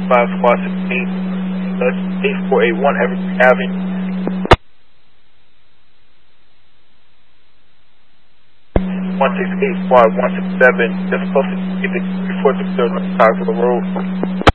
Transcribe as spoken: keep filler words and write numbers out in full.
five Squad sixteen, that's eight four eight one Evergreen Avenue. one six eight Squad one six seven, just close to the report to the Road.